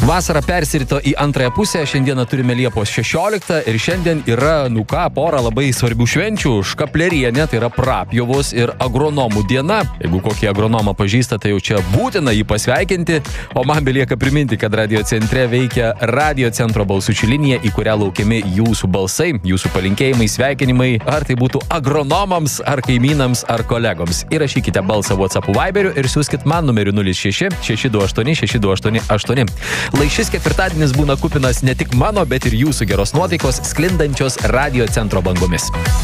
Vasara persirito į antrąją pusę, šiandieną turime Liepos 16 ir šiandien yra, pora labai svarbių švenčių. Škaplerienė, tai yra Prapjovos ir agronomų diena. Jeigu kokį agronomą pažįsta, tai jau čia būtina jį pasveikinti. O man belieka priminti, kad Radio Centre veikia Radio Centro balsučių linija, į kurią laukiami jūsų balsai, jūsų palinkėjimai, sveikinimai, ar tai būtų agronomams, ar kaimynams, ar kolegoms. Įrašykite balsą WhatsApp Viberiu ir siųskit man numeriu 06 628 6288. Lai šis ketvirtadienis būna kupinas ne tik mano, bet ir jūsų geros nuotaikos sklindančios Radio Centro bangomis.